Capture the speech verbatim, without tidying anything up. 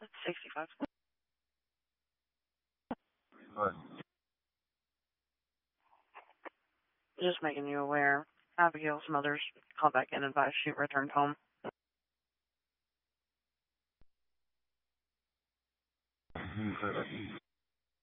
sixty-five. What? Just making you aware. Abigail's mother's called back in and advised she returned home. Who said that?